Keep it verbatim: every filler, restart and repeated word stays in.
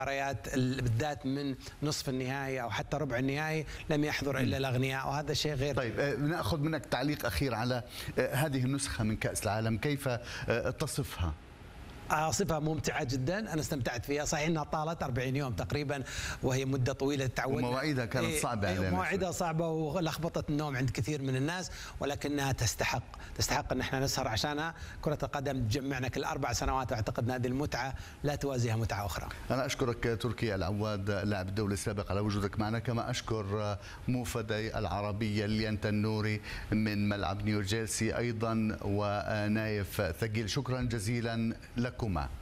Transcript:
المباريات بالذات من نصف النهائي او حتى ربع النهائي لم يحضر الا الاغنياء، وهذا شيء غير. طيب ناخذ منك تعليق اخير على هذه النسخه من كاس العالم، كيف تصفها؟ أصفها ممتعة جدا، أنا استمتعت فيها، صحيح أنها طالت أربعين يوم تقريبا وهي مدة طويلة تعودنا، ومواعيدها كانت صعبة علينا، مواعيدها صعبة ولخبطت النوم عند كثير من الناس، ولكنها تستحق تستحق أن احنا نسهر عشانها. كرة القدم تجمعنا كل أربع سنوات، وأعتقد أن هذه المتعة لا توازيها متعة أخرى. أنا أشكرك تركي العواد لاعب الدولة السابق على وجودك معنا، كما أشكر موفدي العربية اليان تنوري من ملعب نيوجيرسي أيضا ونايف ثقيل، شكرا جزيلا لكما.